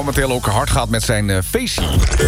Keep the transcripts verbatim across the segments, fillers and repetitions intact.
momenteel ook hard gaat met zijn uh, feestje.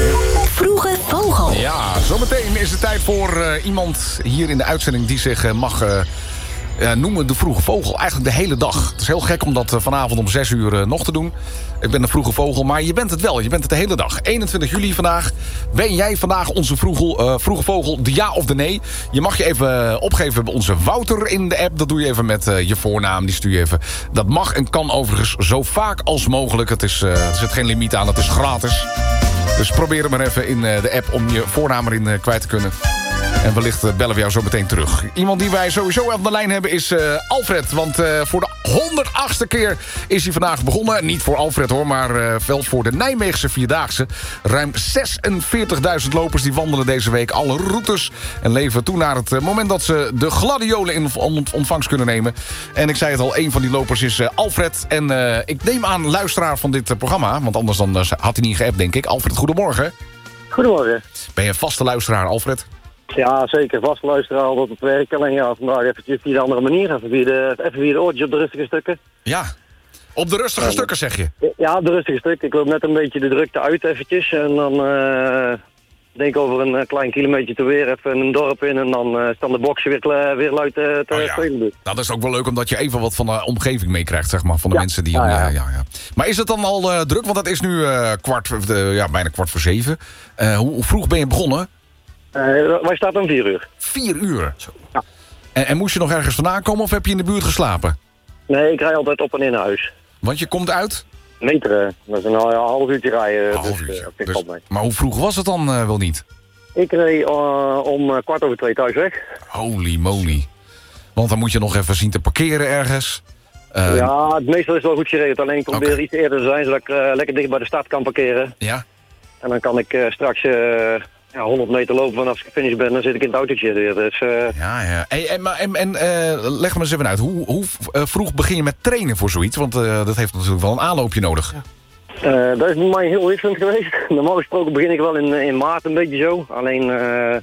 Vroege Vogel. Ja, zometeen is het tijd voor uh, iemand hier in de uitzending die zich uh, mag uh, uh, noemen de Vroege Vogel. Eigenlijk de hele dag. Het is heel gek om dat uh, vanavond om zes uur uh, nog te doen. Ik ben de Vroege Vogel, maar je bent het wel. Je bent het de hele dag. eenentwintig juli vandaag. Ben jij vandaag onze vroege, uh, vroege Vogel, de ja of de nee? Je mag je even opgeven bij onze Wouter in de app. Dat doe je even met uh, je voornaam. Die stuur je even. Dat mag en kan overigens zo vaak als mogelijk. Het is, uh, er zit geen limiet aan. Het is gratis. Dus probeer het maar even in uh, de app om je voornaam erin uh, kwijt te kunnen. En wellicht uh, bellen we jou zo meteen terug. Iemand die wij sowieso aan de lijn hebben is uh, Alfred. Want uh, voor de honderdachtste keer is hij vandaag begonnen. Niet voor Alfred hoor, maar uh, wel voor de Nijmeegse Vierdaagse. Ruim zesenveertigduizend lopers die wandelen deze week alle routes. En leven toe naar het uh, moment dat ze de gladiolen in ontvangst kunnen nemen. En ik zei het al, een van die lopers is uh, Alfred. En uh, ik neem aan luisteraar van dit uh, programma. Want anders dan, uh, had hij niet geappt, denk ik. Alfred, goedemorgen. Goedemorgen. Ben je een vaste luisteraar, Alfred? Ja, zeker. Vast luisteren al op het werk. Alleen ja, vandaag eventjes via de andere manier. Even via de, even via de oortjes op de rustige stukken. Ja, op de rustige ja, stukken zeg je? Ja, op de rustige stukken. Ik loop net een beetje de drukte uit eventjes. En dan uh, denk ik over een uh, klein kilometer te weer even een dorp in. En dan uh, staan de boksen weer, weer luid uh, te oh, ja. spelen. Dus. Nou, dat is ook wel leuk omdat je even wat van de omgeving meekrijgt, zeg maar. Van de ja. mensen die... Ja, ja. Ja, ja, ja. Maar is het dan al uh, druk? Want het is nu uh, kwart, uh, ja, bijna kwart voor zeven. Uh, hoe, hoe vroeg ben je begonnen? Uh, wij staan om vier uur. Vier uur? Ja. En, en moest je nog ergens vandaan komen of heb je in de buurt geslapen? Nee, ik rij altijd op en in naar huis. Want je komt uit? Meteren. Dat is een uh, half uurtje rijden. Een half dus, uurtje. Uh, dus, maar hoe vroeg was het dan uh, wel niet? Ik reed uh, om uh, kwart over twee thuis weg. Holy moly. Want dan moet je nog even zien te parkeren ergens. Uh, ja, het meestal is wel goed geregeld. Alleen ik probeer okay. iets eerder te zijn, zodat ik uh, lekker dicht bij de start kan parkeren. Ja. En dan kan ik uh, straks uh, ja, honderd meter lopen. Vanaf ik gefinished ben, dan zit ik in het autootje weer. Dus, uh... Ja, ja. Hey, en en, en uh, leg me eens even uit. Hoe, hoe uh, vroeg begin je met trainen voor zoiets? Want uh, dat heeft natuurlijk wel een aanloopje nodig. Ja. Uh, dat is bij mij heel wisselend geweest. Normaal gesproken begin ik wel in, in maart een beetje zo. Alleen, uh,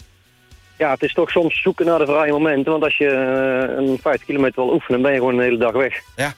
ja, het is toch soms zoeken naar de vrije momenten. Want als je uh, een vijftig kilometer wil oefenen, ben je gewoon een hele dag weg. Ja.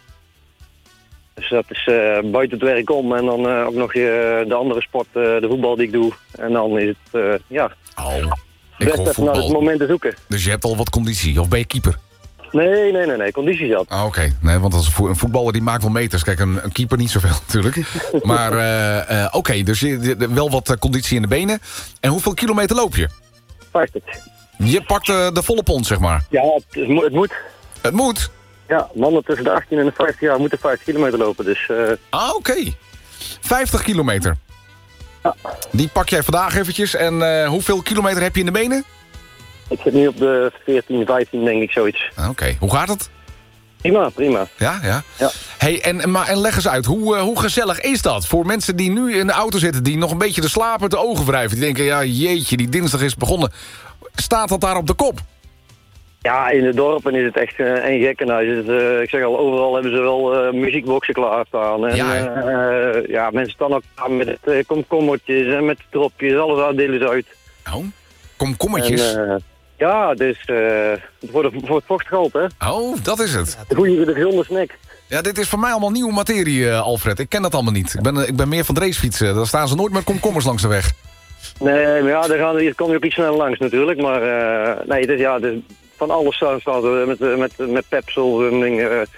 Dus dat is uh, buiten het werk om. En dan uh, ook nog uh, de andere sport, uh, de voetbal die ik doe. En dan is het, uh, ja, oh, best even naar het moment te zoeken. Dus je hebt al wat conditie, of ben je keeper? Nee, nee, nee, nee. Conditie zat. Ah, oké. Okay. Nee, want als een voetballer die maakt wel meters. Kijk, een, een keeper niet zoveel natuurlijk. Maar uh, uh, oké, okay, dus je, wel wat uh, conditie in de benen. En hoeveel kilometer loop je? vijftig. Je pakt uh, de volle pond, zeg maar. Ja, het, het moet. Het moet? Ja, mannen tussen de achttien en de vijftig jaar moeten vijftig kilometer lopen. Dus, uh... Ah, oké. Okay. vijftig kilometer. Ja. Die pak jij vandaag eventjes. En uh, hoeveel kilometer heb je in de benen? Ik zit nu op de veertien, vijftien, denk ik, zoiets. Oké, okay. Hoe gaat het? Prima, prima. Ja, ja. ja. Hey, en, maar, en leg eens uit, hoe, uh, hoe gezellig is dat? Voor mensen die nu in de auto zitten, die nog een beetje de slaap uit de ogen wrijven. Die denken, ja jeetje, die dinsdag is begonnen. Staat dat daar op de kop? Ja, in de dorpen is het echt uh, een gekkenhuis. Het, uh, ik zeg al, overal hebben ze wel uh, muziekboxen klaarstaan. En, ja, uh, ja, mensen staan ook aan met het, uh, komkommertjes en met dropjes, alles delen ze uit. Oh, komkommertjes? En, uh, ja, dus uh, voor, de, voor het vochtgehalte, hè. Oh, dat is het. De goede, de gezonde snack. Ja, dit is voor mij allemaal nieuwe materie, uh, Alfred. Ik ken dat allemaal niet. Ik ben, ik ben meer van de racefietsen. Daar staan ze nooit met komkommers langs de weg. Nee, maar ja, daar gaan we, hier kom je ook iets sneller langs natuurlijk. Maar uh, nee, dus, ja, dus van alles staan we met, met, met pepsel en dingen. Uh,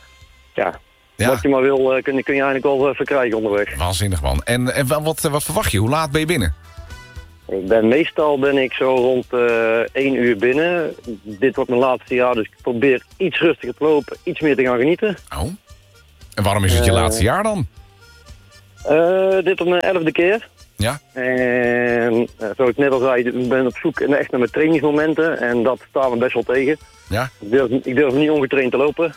ja. ja, wat je maar wil uh, kun, kun je eigenlijk wel uh, verkrijgen onderweg. Waanzinnig, man. En, en wat, wat verwacht je? Hoe laat ben je binnen? Ik ben, meestal ben ik zo rond uh, één uur binnen. Dit wordt mijn laatste jaar, dus ik probeer iets rustiger te lopen, iets meer te gaan genieten. Oh. En waarom is het je uh, laatste jaar dan? Uh, dit op mijn elfde keer. Ja. En uh, zoals ik net al zei, ik ben op zoek echt naar mijn trainingsmomenten. En dat staat me best wel tegen. Ja. Ik durf, ik durf niet ongetraind te lopen.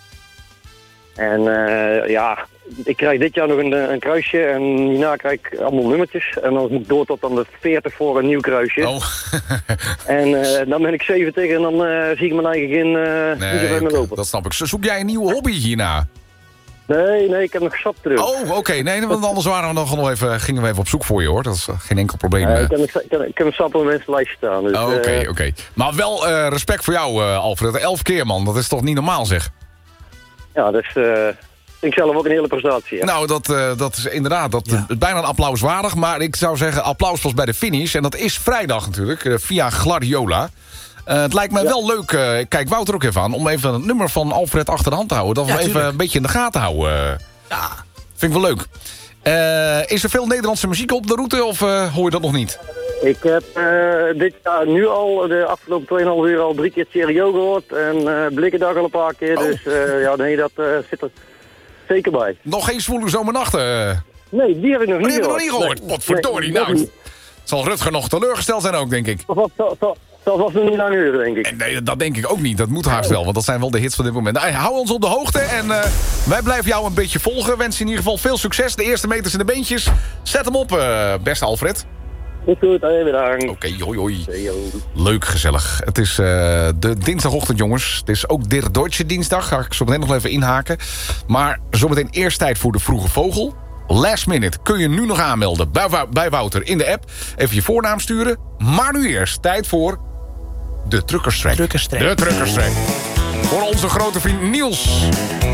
En uh, ja, ik krijg dit jaar nog een, een kruisje en hierna krijg ik allemaal nummertjes. En dan moet ik door tot dan de veertig voor een nieuw kruisje. Oh. En uh, dan ben ik zeventig en dan uh, zie ik mijn eigen geen uh, nee, niet zo ver meer lopen. Dat snap ik. Zoek jij een nieuwe hobby hierna? Nee, nee, ik heb nog sap terug. Oh, oké. Okay. Nee, want anders waren we nog nog even, gingen we even op zoek voor je, hoor. Dat is geen enkel probleem. Nee, ik heb, ik heb, ik heb een sap op mijn lijstje staan. Dus, oké, oh, oké. Okay, uh, okay. Maar wel uh, respect voor jou, uh, Alfred. Elf keer, man. Dat is toch niet normaal, zeg? Ja, dat is... Uh, ik zelf ook een hele prestatie. Ja. Nou, dat, uh, dat is inderdaad dat, ja. uh, bijna een applaus waardig. Maar ik zou zeggen, applaus pas bij de finish. En dat is vrijdag natuurlijk, uh, via Gladiola. Uh, het lijkt mij ja. wel leuk, uh, kijk Wouter ook even aan... om even het nummer van Alfred achter de hand te houden. Dat we ja, hem even een beetje in de gaten houden. Uh, ja. Vind ik wel leuk. Uh, is er veel Nederlandse muziek op de route of uh, hoor je dat nog niet? Ik heb uh, dit jaar nu al de afgelopen tweeënhalf uur al drie keer Stereo gehoord. En uh, Blikkendag al een paar keer. Oh. Dus uh, ja, nee, dat uh, zit er zeker bij. Nog geen Zwoele Zomernachten? Uh. Nee, die heb ik nog niet gehoord. Die heb je nog niet gehoord? Nee. Potverdorie, nee, nou. Zal Rutger nog teleurgesteld zijn ook, denk ik. Dat was nog niet lang uren, denk ik. Nee, dat denk ik ook niet. Dat moet haast wel, want dat zijn wel de hits van dit moment. Nou, hou ons op de hoogte en uh, wij blijven jou een beetje volgen. Wens je in ieder geval veel succes. De eerste meters in de beentjes. Zet hem op, uh, beste Alfred. Goed, goed. Hey, bedankt. Oké, okay, hoi, hoi. Leuk, gezellig. Het is uh, de dinsdagochtend, jongens. Het is ook Der Deutsche dinsdag. Ga ik zo meteen nog even inhaken. Maar zometeen eerst tijd voor de vroege vogel. Last minute kun je nu nog aanmelden bij, bij Wouter in de app. Even je voornaam sturen. Maar nu eerst tijd voor de Truckerstrack. Truckerstrack. De Truckerstrack. Voor onze grote vriend Niels.